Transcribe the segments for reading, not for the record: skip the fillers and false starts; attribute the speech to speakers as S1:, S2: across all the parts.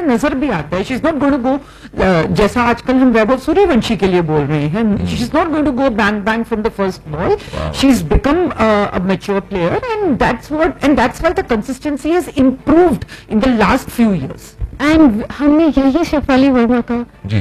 S1: हमें नजर भी आता है. She is not going to go जैसा आजकल हम वैभव सूर्यवंशी के लिए बोल रहे हैं. She is not going to go bang from the first ball. She is become a mature player and that's why the consistency has improved in the last few years.
S2: And हमने यही शेफाली वर्मा का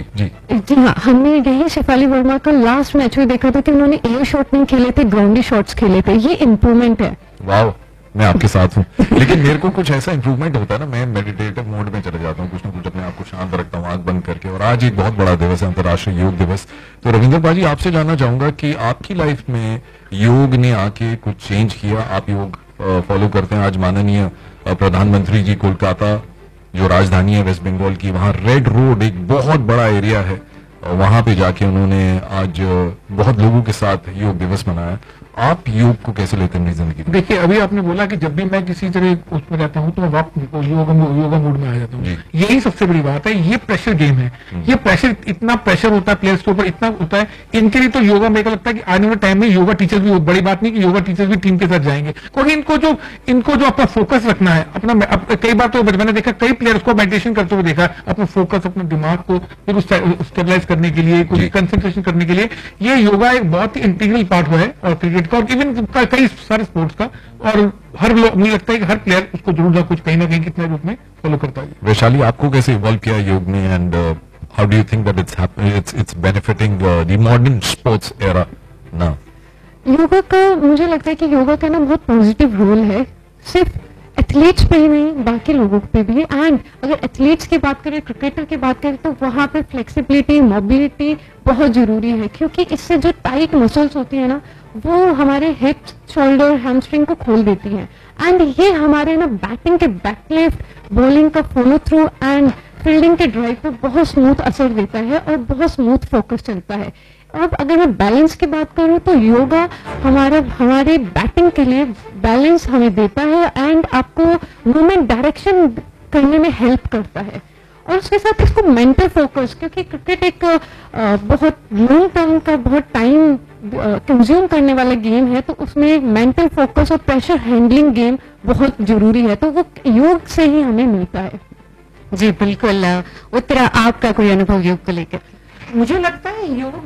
S2: जी हाँ, हमने यही शेफाली वर्मा का लास्ट मैच में देखा था कि उन्होंने एयर शॉट नहीं खेले थे, ग्राउंडी शॉट्स खेले थे. ये इम्प्रूवमेंट है.
S3: वाह, मैं आपके साथ हूँ. लेकिन मेरे को कुछ ऐसा इंप्रूवमेंट होता है ना, मैं मेडिटेटिव मोड में चले जाता हूँ, कुछ ना कुछ अपने आप को शांत रखता हूँ, आंख बंद करके. और आज एक बहुत बड़ा दिवस है, अंतर्राष्ट्रीय योग दिवस. तो रविंदर भाजी, आपसे जानना चाहूंगा कि आपकी लाइफ में योग ने आके कुछ चेंज किया? आप योग फॉलो करते हैं? आज माननीय प्रधानमंत्री जी कोलकाता, जो राजधानी है वेस्ट बंगाल की, वहां रेड रोड एक बहुत बड़ा एरिया है, वहां पे जाके उन्होंने आज बहुत लोगों के साथ योग दिवस मनाया. आप योग को कैसे लेते हैं अपनी जिंदगी में?
S4: देखिए, अभी आपने बोला कि जब भी मैं किसी तरह उसमें रहता हूँ तो मैं योगा मूड में आ जाता हूँ. यही सबसे बड़ी बात है. ये प्रेशर गेम है. ये प्रेशर, इतना प्रेशर होता है प्लेयर्स के ऊपर, इतना होता है. इनके लिए तो योगा मेरे को लगता है कि आने वाले टाइम में योगा टीचर्स भी, बड़ी बात नहीं कि योगा टीचर्स भी टीम के साथ जाएंगे, क्योंकि इनको जो अपना फोकस रखना है, अपना कई बार तो मैंने देखा कई प्लेयर्स को मेडिटेशन करते हुए देखा, अपना फोकस, अपने दिमाग को फिर स्टेबलाइज करने के लिए, कुछ कंसंट्रेशन करने के लिए. ये योगा एक बहुत ही इंटीग्रल पार्ट हुआ है, और क्रिकेट का और इवन कई सारे स्पोर्ट्स का. और हर लोग, मुझे लगता है कि हर प्लेयर उसको जरूर ना कुछ कहीं ना कहीं कितने रूप में फॉलो करता है.
S3: वैशाली, आपको कैसे इवॉल्व किया योग ने, and how do you think that it's benefiting the modern sports era now?
S2: Yoga का मुझे लगता है कि योगा का ना बहुत पॉजिटिव रोल है, सिर्फ एथलीट्स पे ही नहीं, बाकी लोगों पे भी. एंड अगर एथलीट्स की बात करें, क्रिकेटर की बात करें, तो वहां पे फ्लेक्सिबिलिटी, मोबिलिटी बहुत जरूरी है, क्योंकि इससे जो टाइट मसल्स होती है ना, वो हमारे हिप्स, शोल्डर, हैमस्ट्रिंग को खोल देती हैं. एंड ये हमारे ना बैटिंग के बैकलिफ्ट, बॉलिंग का फॉलो थ्रू एंड फील्डिंग के ड्राइव पे बहुत स्मूथ असर देता है और बहुत स्मूथ फोकस चलता है. अब अगर मैं बैलेंस की बात करूं तो योगा हमारे बैटिंग के लिए बैलेंस हमें देता है एंड आपको मूवमेंट डायरेक्शन करने में हेल्प करता है. और उसके साथ इसको मेंटल फोकस, क्योंकि क्रिकेट एक बहुत लॉन्ग टर्म का, बहुत टाइम कंज्यूम करने वाला गेम है, तो उसमें मेंटल फोकस और प्रेशर हैंडलिंग गेम बहुत जरूरी है, तो वो योग से ही हमें मिलता है.
S5: जी बिल्कुल. उत्तरा, आपका कोई अनुभव योग को लेकर?
S1: मुझे लगता है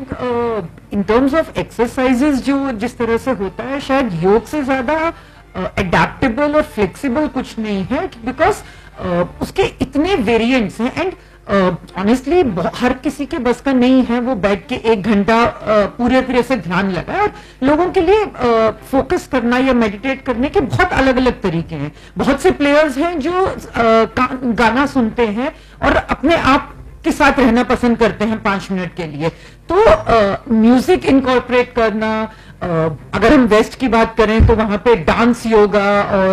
S1: योग इन टर्म्स ऑफ एक्सरसाइजेस जो जिस तरह से होता है, शायद योग से ज्यादा एडेप्टेबल और फ्लेक्सिबल कुछ नहीं है, बिकॉज उसके इतने वेरिएंट्स हैं. एंड ऑनेस्टली हर किसी के बस का नहीं है वो बैठ के 1 घंटा पूरे तरह से ध्यान लगाए. और लोगों के लिए फोकस करना या मेडिटेट करने के बहुत अलग अलग तरीके हैं. बहुत से प्लेयर्स हैं जो गाना सुनते हैं और अपने आप के साथ रहना पसंद करते हैं 5 मिनट के लिए. तो म्यूजिक इनकॉर्पोरेट करना, अगर हम वेस्ट की बात करें तो वहां पे डांस योगा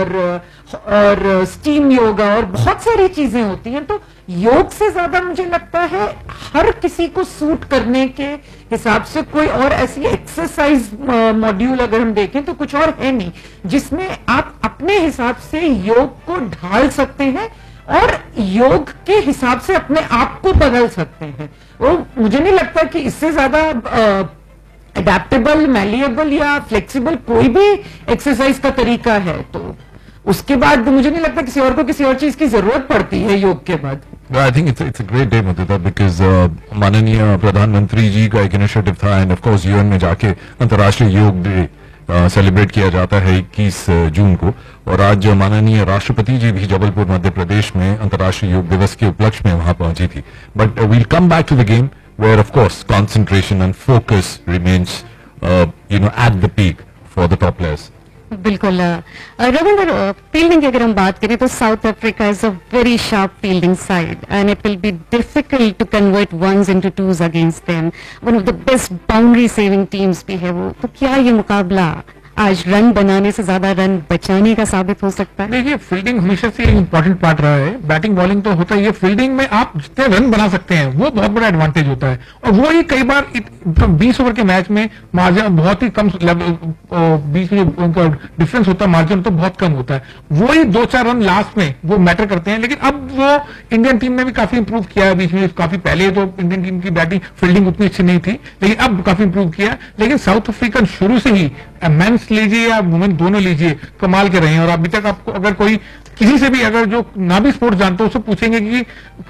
S1: और स्टीम योगा और बहुत सारी चीजें होती हैं. तो योग से ज्यादा मुझे लगता है हर किसी को सूट करने के हिसाब से कोई और ऐसी एक्सरसाइज मॉड्यूल अगर हम देखें तो कुछ और है नहीं, जिसमें आप अपने हिसाब से योग को ढाल सकते हैं और योग के हिसाब से अपने आप को बदल सकते हैं. वो मुझे नहीं लगता कि इससे ज्यादा अडेप्टेबल, मैलिएबल या फ्लेक्सिबल कोई भी एक्सरसाइज का तरीका है. तो उसके बाद मुझे नहीं लगता किसी और को किसी और चीज की जरूरत पड़ती है योग के बाद.
S3: I think it's a great day Mudita, because माननीय प्रधानमंत्री जी का एक इनिशिएटिव था, एंड ऑफ कोर्स यूएन में जाके अंतर्राष्ट्रीय योग डे सेलिब्रेट किया जाता है 21 जून को. और आज माननीय राष्ट्रपति जी भी जबलपुर मध्य प्रदेश में अंतर्राष्ट्रीय योग दिवस के उपलक्ष्य में वहां पहुंची थी. But we'll come back to the game where of course concentration and focus remains at the peak for the top players.
S5: बिल्कुल. रविंद्र, फील्डिंग की अगर हम बात करें तो south Africa is a very sharp fielding side and it will be difficult to convert once into twos against them. One of the best boundary saving teams भी है वो. तो क्या ये मुकाबला आज रन बनाने से ज्यादा रन बचाने का साबित हो सकता है?
S4: देखिए, फील्डिंग हमेशा से एक इंपॉर्टेंट पार्ट रहा है. बैटिंग बॉलिंग तो होता है, ये फील्डिंग में आप जितने रन बना सकते हैं वो बहुत बड़ा एडवांटेज होता है. और वो ही कई बार 20 ओवर के मैच में मार्जिन बहुत ही कम, बीच में उनका डिफरेंस होता है, मार्जिन तो बहुत कम होता है. वो ही 2-4 रन लास्ट में वो मैटर करते हैं. लेकिन अब वो इंडियन टीम ने भी काफी इंप्रूव किया है. बीच में काफी पहले तो इंडियन टीम की बैटिंग फील्डिंग उतनी अच्छी नहीं थी, लेकिन अब काफी इंप्रूव किया. लेकिन साउथ अफ्रीकन शुरू से ही मेंस लीजिए या वुमेन दोनों लीजिए, कमाल के रहे हैं. और अभी तक आपको अगर कोई किसी से भी अगर जो ना भी स्पोर्ट्स जानते हो उससे पूछेंगे कि